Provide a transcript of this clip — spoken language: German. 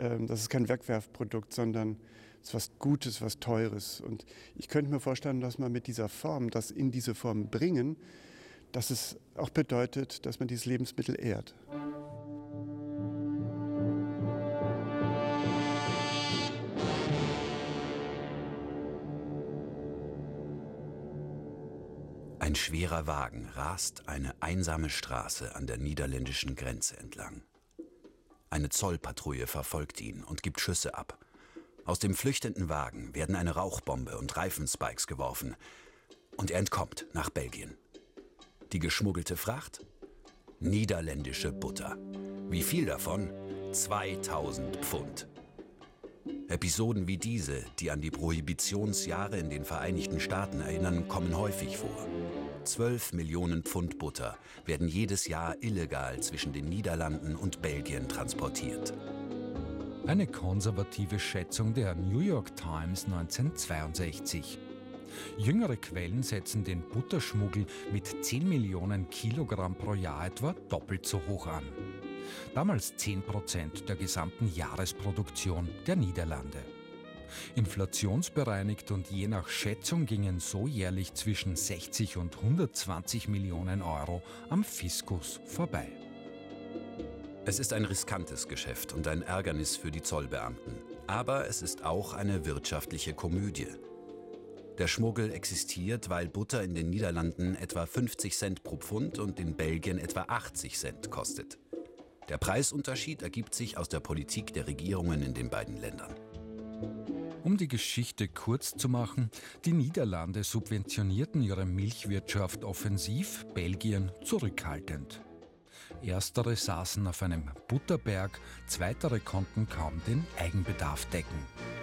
Das ist kein Wegwerfprodukt, sondern es ist was Gutes, was Teures. Und ich könnte mir vorstellen, dass man mit dieser Form, das in diese Form bringen, dass es auch bedeutet, dass man dieses Lebensmittel ehrt. Ein schwerer Wagen rast eine einsame Straße an der niederländischen Grenze entlang. Eine Zollpatrouille verfolgt ihn und gibt Schüsse ab. Aus dem flüchtenden Wagen werden eine Rauchbombe und Reifenspikes geworfen. Und er entkommt nach Belgien. Die geschmuggelte Fracht? Niederländische Butter. Wie viel davon? 2000 Pfund. Episoden wie diese, die an die Prohibitionsjahre in den Vereinigten Staaten erinnern, kommen häufig vor. 12 Millionen Pfund Butter werden jedes Jahr illegal zwischen den Niederlanden und Belgien transportiert. Eine konservative Schätzung der New York Times 1962. Jüngere Quellen setzen den Butterschmuggel mit 10 Millionen Kilogramm pro Jahr etwa doppelt so hoch an. Damals 10% der gesamten Jahresproduktion der Niederlande. Inflationsbereinigt und je nach Schätzung gingen so jährlich zwischen 60 und 120 Millionen Euro am Fiskus vorbei. Es ist ein riskantes Geschäft und ein Ärgernis für die Zollbeamten. Aber es ist auch eine wirtschaftliche Komödie. Der Schmuggel existiert, weil Butter in den Niederlanden etwa 50 Cent pro Pfund und in Belgien etwa 80 Cent kostet. Der Preisunterschied ergibt sich aus der Politik der Regierungen in den beiden Ländern. Um die Geschichte kurz zu machen, die Niederlande subventionierten ihre Milchwirtschaft offensiv, Belgien zurückhaltend. Erstere saßen auf einem Butterberg, zweitere konnten kaum den Eigenbedarf decken.